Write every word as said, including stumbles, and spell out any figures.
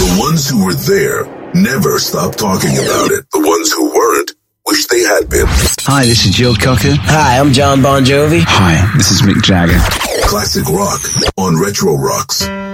The ones who were there never stopped talking about it. The ones who weren't wish they had been. Hi, this is Jill Cocker. Hi, I'm John Bon Jovi. Hi, this is Mick Jagger. Classic rock on Retro Rocks.